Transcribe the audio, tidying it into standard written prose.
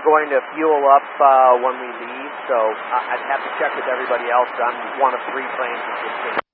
going to fuel up when we leave, so I'd have to check with everybody else. I'm one of 3 planes that just came.